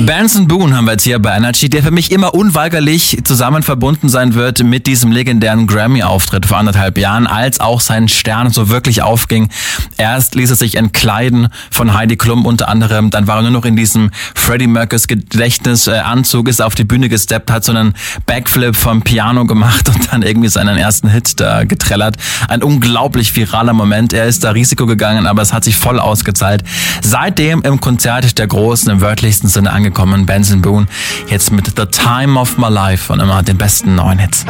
Benson Boone haben wir jetzt hier bei Energy, der für mich immer unweigerlich zusammen verbunden sein wird mit diesem legendären Grammy-Auftritt vor 1,5 Jahren, als auch sein Stern so wirklich aufging. Erst ließ er sich entkleiden von Heidi Klum unter anderem, dann war er nur noch in diesem Freddie Mercurys Gedächtnisanzug, ist auf die Bühne gesteppt, hat so einen Backflip vom Piano gemacht und dann irgendwie seinen ersten Hit da getrellert. Ein unglaublich viraler Moment. Er ist da Risiko gegangen, aber es hat sich voll ausgezahlt. Seitdem im Konzert der Großen, im wörtlichsten Sinne angekommen, Benson Boone, jetzt mit The Time of My Life und immer den besten neuen Hits.